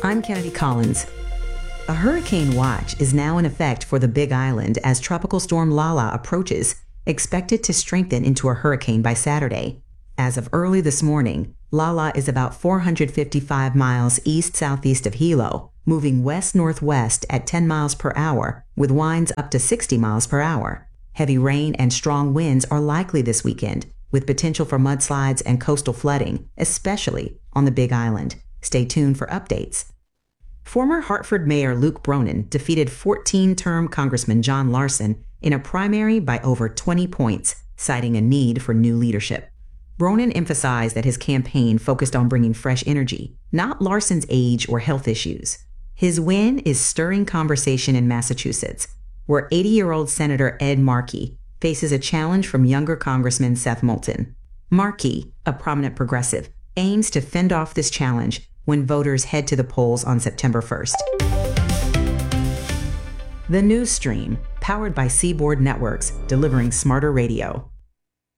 I'm Kennedy Collins. A hurricane watch is now in effect for the Big Island as Tropical Storm Lala approaches, expected to strengthen into a hurricane by Saturday. As of early this morning, Lala is about 455 miles east-southeast of Hilo, moving west-northwest at 10 miles per hour, with winds up to 60 miles per hour. Heavy rain and strong winds are likely this weekend, with potential for mudslides and coastal flooding, especially on the Big Island. Stay tuned for updates. Former Hartford Mayor Luke Bronin defeated 14-term Congressman John Larson in a primary by over 20 points, citing a need for new leadership. Bronin emphasized that his campaign focused on bringing fresh energy, not Larson's age or health issues. His win is stirring conversation in Massachusetts, where 80-year-old Senator Ed Markey faces a challenge from younger Congressman Seth Moulton. Markey, a prominent progressive, aims to fend off this challenge when voters head to the polls on September 1st. The News Stream, powered by Seaboard Networks, delivering smarter radio.